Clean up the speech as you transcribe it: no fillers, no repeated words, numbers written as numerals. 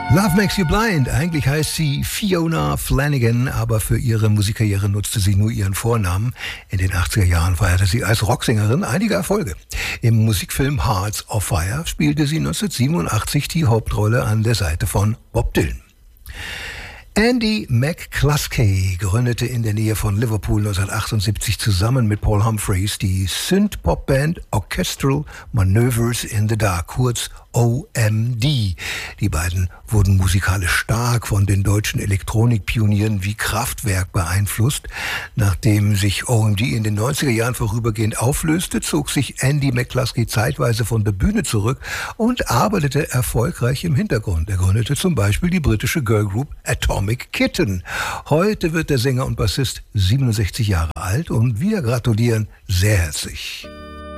Love Makes You Blind. Eigentlich heißt sie Fiona Flanagan, aber für ihre Musikkarriere nutzte sie nur ihren Vornamen. In den 80er Jahren feierte sie als Rocksängerin einige Erfolge. Im Musikfilm Hearts of Fire spielte sie 1987 die Hauptrolle an der Seite von Bob Dylan. Andy McCluskey gründete in der Nähe von Liverpool 1978 zusammen mit Paul Humphreys die Synth-Pop-Band Orchestral Manoeuvres in the Dark, kurz OMD. Die beiden wurden musikalisch stark von den deutschen Elektronikpionieren wie Kraftwerk beeinflusst. Nachdem sich OMD in den 90er Jahren vorübergehend auflöste, zog sich Andy McCluskey zeitweise von der Bühne zurück und arbeitete erfolgreich im Hintergrund. Er gründete zum Beispiel die britische Girlgroup Atomic Kitten. Heute wird der Sänger und Bassist 67 Jahre alt und wir gratulieren sehr herzlich.